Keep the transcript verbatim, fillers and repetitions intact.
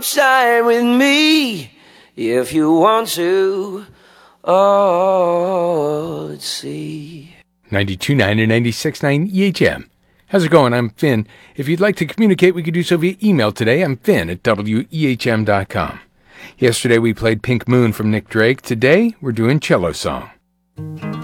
Shine with me if you want to. Oh, let's see. ninety-two point nine and ninety-six point nine E H M. How's it going? I'm Finn. If you'd like to communicate, we could do so via email today. I'm Finn at W E H M dot com. Yesterday we played Pink Moon from Nick Drake. Today we're doing Cello Song.